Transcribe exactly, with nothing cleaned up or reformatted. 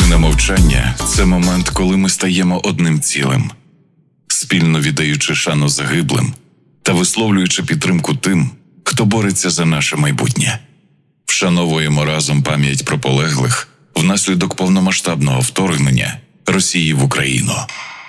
Хвилина мовчання – це момент, коли ми стаємо одним цілим, спільно віддаючи шану загиблим та висловлюючи підтримку тим, хто бореться за наше майбутнє. Вшановуємо разом пам'ять про полеглих внаслідок повномасштабного вторгнення Росії в Україну.